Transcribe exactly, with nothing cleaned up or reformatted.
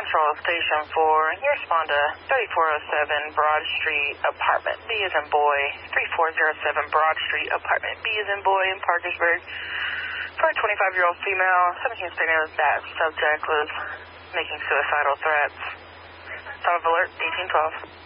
Central Station four. You respond to thirty-four oh seven Broad Street, Apartment B as in boy, thirty-four oh seven Broad Street, Apartment B as in boy in Parkersburg. For a twenty-five-year-old female, seventeen stated that subject was making suicidal threats. Stop alert, eighteen twelve.